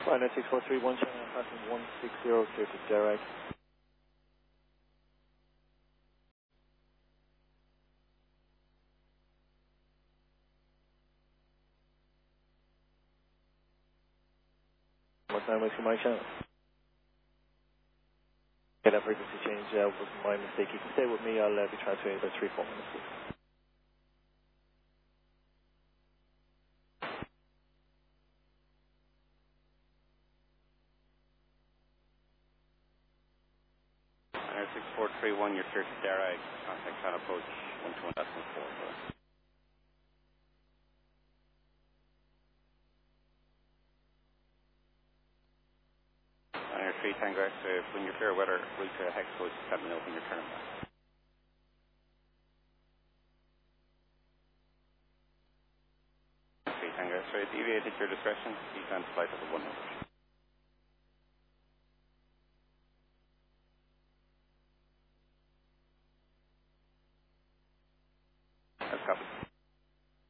Ryanair 6431, China, passing 160, clear to direct. What time was my channel? Okay, that frequency change was my mistake. You can stay with me, I'll be transferring about 3-4 minutes. Ryanair 6431, you're clear to direct. Contact channel approach 121.4. Ryanair 3 Tango Extra, when you're clear weather, route to hex code, just let me know when you're turning back. 3 Tango Extra, deviate at your discretion, descend flight of the 100.